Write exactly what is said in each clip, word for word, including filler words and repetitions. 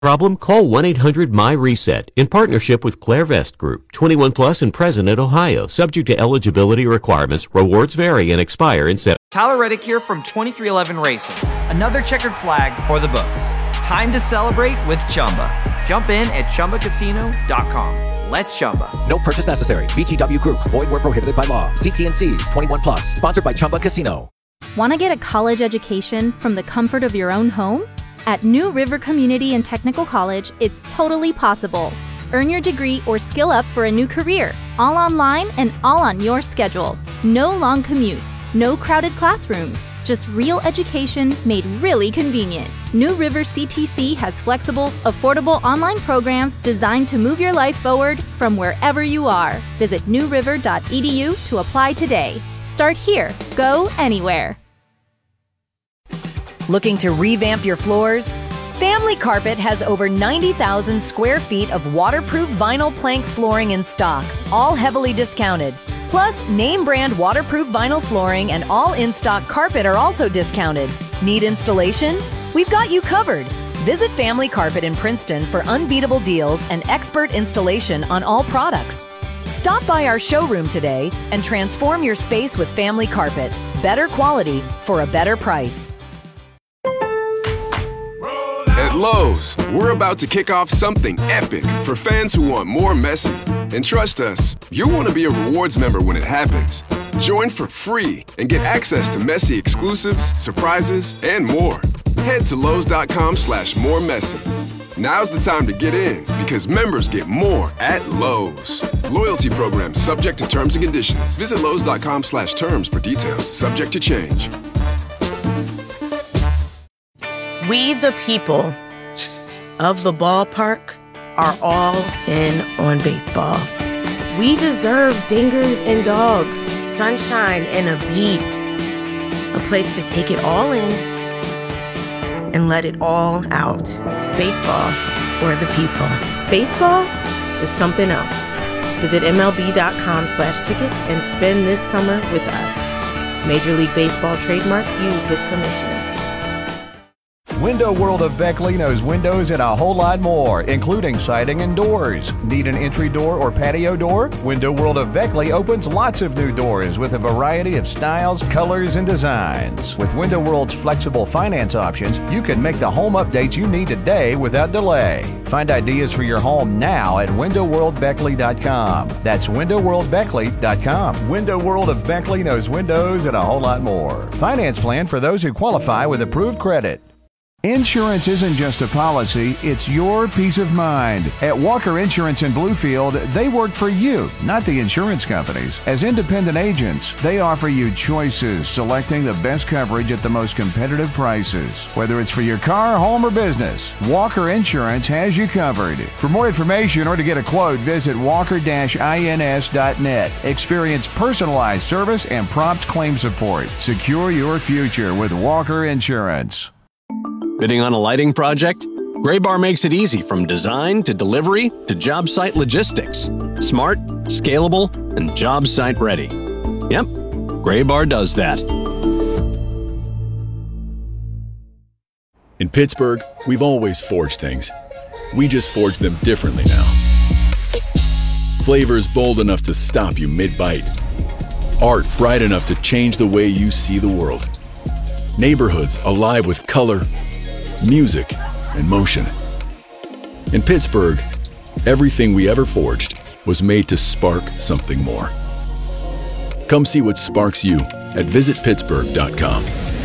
Problem? Call one eight hundred M Y reset in partnership with Clairvest Group, twenty-one plus and present in Ohio, subject to eligibility requirements. Rewards vary and expire in September. Tyler Reddick here from twenty-three eleven Racing. Another checkered flag for the books. Time to celebrate with Chumba. Jump in at chumba casino dot com. Let's Chumba. No purchase necessary. V G W Group. Void where prohibited by law. See T and C's. twenty-one plus. Sponsored by Chumba Casino. Want to get a college education from the comfort of your own home? At New River Community and Technical College, it's totally possible. Earn your degree or skill up for a new career, all online and all on your schedule. No long commutes, no crowded classrooms, just real education made really convenient. New River C T C has flexible, affordable online programs designed to move your life forward from wherever you are. Visit new river dot e d u to apply today. Start here, go anywhere. Looking to revamp your floors? Family Carpet has over ninety thousand square feet of waterproof vinyl plank flooring in stock, all heavily discounted. Plus, name brand waterproof vinyl flooring and all in-stock carpet are also discounted. Need installation? We've got you covered. Visit Family Carpet in Princeton for unbeatable deals and expert installation on all products. Stop by our showroom today and transform your space with Family Carpet. Better quality for a better price. At Lowe's, we're about to kick off something epic for fans who want more Messi. And trust us, you'll want to be a rewards member when it happens. Join for free and get access to Messi exclusives, surprises, and more. Head to Lowe's.com slash more Messi. Now's the time to get in because members get more at Lowe's. Loyalty program subject to terms and conditions. Visit Lowe's.com slash terms for details. Subject to change. We, the people of the ballpark, are all in on baseball. We deserve dingers and dogs, sunshine and a beat, a place to take it all in and let it all out. Baseball for the people. Baseball is something else. Visit M L B dot com slash tickets and spend this summer with us. Major League Baseball trademarks used with permission. Window World of Beckley knows windows and a whole lot more, including siding and doors. Need an entry door or patio door? Window World of Beckley opens lots of new doors with a variety of styles, colors, and designs. With Window World's flexible finance options, you can make the home updates you need today without delay. Find ideas for your home now at window world beckley dot com. That's window world beckley dot com. Window World of Beckley knows windows and a whole lot more. Finance plan for those who qualify with approved credit. Insurance isn't just a policy, it's your peace of mind. At Walker Insurance in Bluefield, they work for you, not the insurance companies. As independent agents, they offer you choices, selecting the best coverage at the most competitive prices. Whether it's for your car, home, or business, Walker Insurance has you covered. For more information or to get a quote, visit walker dash ins dot net. Experience personalized service and prompt claim support. Secure your future with Walker Insurance. Bidding on a lighting project? Graybar makes it easy from design to delivery to job site logistics. Smart, scalable, and job site ready. Yep, Graybar does that. In Pittsburgh, we've always forged things. We just forge them differently now. Flavors bold enough to stop you mid-bite. Art bright enough to change the way you see the world. Neighborhoods alive with color, music, and motion. In Pittsburgh, everything we ever forged was made to spark something more. Come see what sparks you at visit pittsburgh dot com.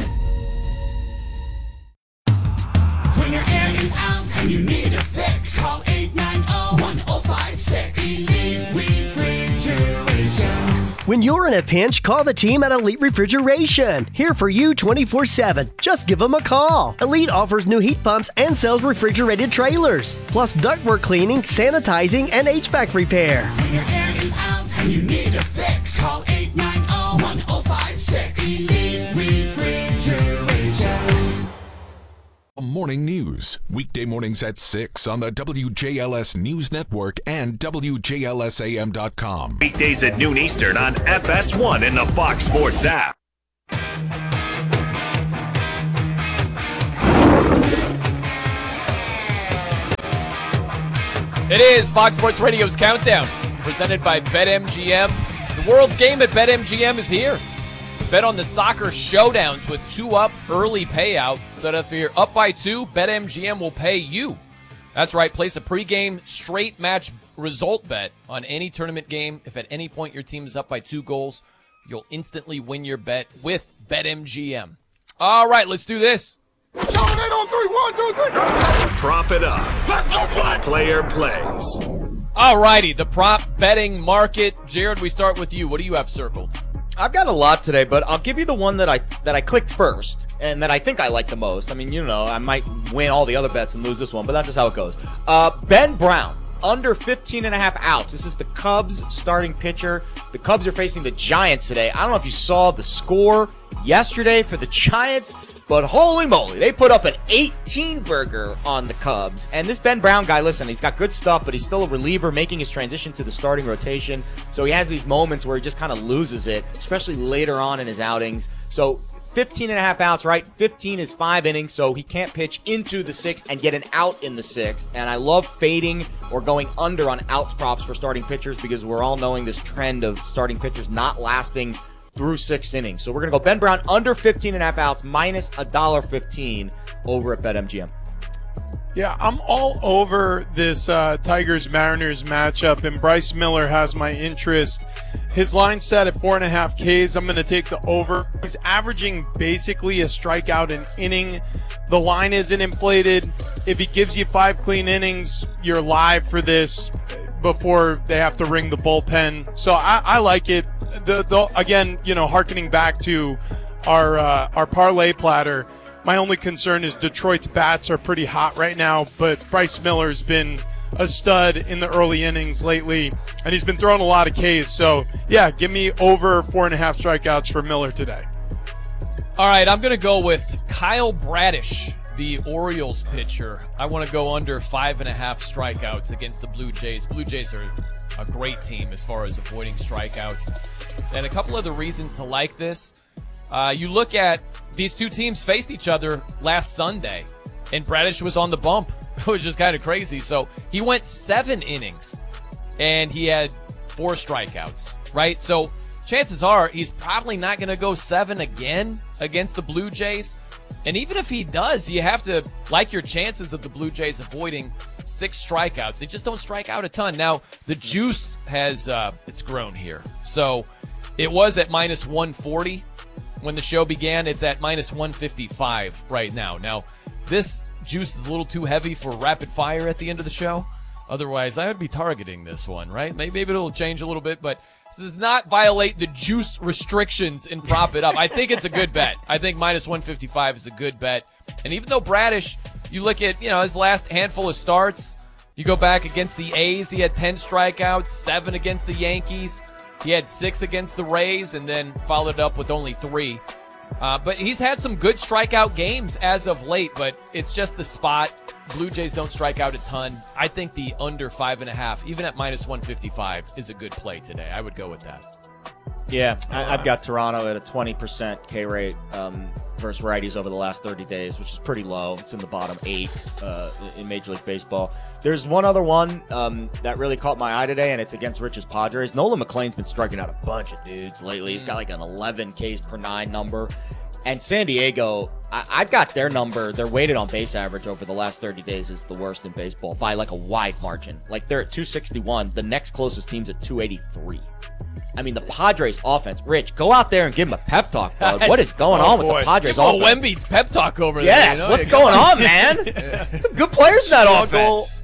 When your air is out and you need a fix, call eight nine zero, one zero five six. Elite Refrigeration. When you're in a pinch, call the team at Elite Refrigeration. Here for you twenty-four seven. Just give them a call. Elite offers new heat pumps and sells refrigerated trailers, plus ductwork cleaning, sanitizing, and H V A C repair. When your air is out and you need a fix, call eight nine zero, one zero five six. Elite Refrigeration. Morning News, weekday mornings at six on the W J L S News Network and W J L S A M dot com. Weekdays at noon Eastern on F S one and the Fox Sports app. It is Fox Sports Radio's Countdown, presented by BetMGM. The world's game at BetMGM is here. Bet on the soccer showdowns with two up early payout, so that if you're up by two, BetMGM will pay you. That's right, place a pregame straight match result bet on any tournament game. If at any point your team is up by two goals, you'll instantly win your bet with BetMGM. All right, let's do this. Prop it up. Let's go play. Player plays. All righty, the prop betting market. Jared, we start with you. What do you have circled? I've got a lot today, but I'll give you the one that I that I clicked first and that I think I like the most. I mean, you know, I might win all the other bets and lose this one, but that's just how it goes. Uh, Ben Brown, under fifteen and a half outs. This is the Cubs starting pitcher. The Cubs are facing the Giants today. I don't know if you saw the score yesterday for the Giants, but holy moly, they put up an eighteen burger on the Cubs. And this Ben Brown guy, listen, he's got good stuff, but he's still a reliever making his transition to the starting rotation. So he has these moments where he just kind of loses it, especially later on in his outings. So fifteen and a half outs, right? fifteen is five innings, so he can't pitch into the sixth and get an out in the sixth. And I love fading or going under on outs props for starting pitchers because we're all knowing this trend of starting pitchers not lasting through six innings. So we're going to go Ben Brown under fifteen and a half outs minus one dollar fifteen over at BetMGM. Yeah, I'm all over this uh, Tigers-Mariners matchup, and Bryce Miller has my interest. His line set at four and a half Ks. I'm going to take the over. He's averaging basically a strikeout an inning. The line isn't inflated. If he gives you five clean innings, you're live for this before they have to ring the bullpen. So I, I like it. The, the again, you know, hearkening back to our uh, our parlay platter. My only concern is Detroit's bats are pretty hot right now, but Bryce Miller's been a stud in the early innings lately, and he's been throwing a lot of Ks. So, yeah, give me over four and a half strikeouts for Miller today. All right, I'm going to go with Kyle Bradish, the Orioles pitcher. I want to go under five and a half strikeouts against the Blue Jays. Blue Jays are a great team as far as avoiding strikeouts. And a couple of the reasons to like this, uh, you look at these two teams faced each other last Sunday, and Bradish was on the bump, which is kind of crazy. So he went seven innings, and he had four strikeouts, right? So chances are he's probably not going to go seven again against the Blue Jays. And even if he does, you have to like your chances of the Blue Jays avoiding six strikeouts. They just don't strike out a ton. Now, the juice has uh, it's grown here. So it was at minus one forty when the show began. It's at minus one fifty-five right now. Now, this juice is a little too heavy for rapid fire at the end of the show. Otherwise, I would be targeting this one, right? Maybe, maybe it'll change a little bit, but this does not violate the juice restrictions and prop it up. I think it's a good bet. I think minus one fifty-five is a good bet. And even though Bradish, you look at, you know, his last handful of starts, you go back against the A's, he had ten strikeouts, seven against the Yankees. He had six against the Rays and then followed up with only three. Uh, but he's had some good strikeout games as of late, but it's just the spot. Blue Jays don't strike out a ton. I think the under five and a half, even at minus one fifty-five, is a good play today. I would go with that. Yeah, I, I've got Toronto at a twenty percent K rate um, versus righties over the last thirty days, which is pretty low. It's in the bottom eight uh, in Major League Baseball. There's one other one um, that really caught my eye today, and it's against Rich's Padres. Nolan McLean's been striking out a bunch of dudes lately. He's got like an eleven Ks per nine number. And San Diego, I, I've got their number. Their weighted on base average over the last thirty days is the worst in baseball by like a wide margin. Like they're at two sixty-one. The next closest team's at two eighty-three. I mean, the Padres offense. Rich, go out there and give him a pep talk, bud. What is going oh on boy. with the Padres give him offense? a Wemby pep talk over yes, there. Yes, what's going on, man? Some good players in that Struggle offense.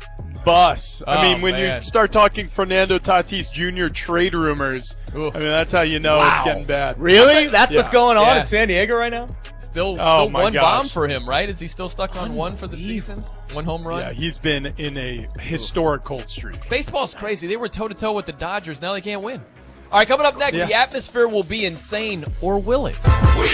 Bus. I Oh, mean, when man. you start talking Fernando Tatis Junior trade rumors, Oof. I mean, that's how you know Wow. it's getting bad. Really? That's Yeah. what's going on Yeah. in San Diego right now? Still, Oh, still my one gosh. bomb for him, right? Is he still stuck on one for the season? One home run? Yeah, he's been in a historic cold streak. Baseball's crazy. They were toe-to-toe with the Dodgers. Now they can't win. All right, coming up next, Yeah. the atmosphere will be insane, or will it? We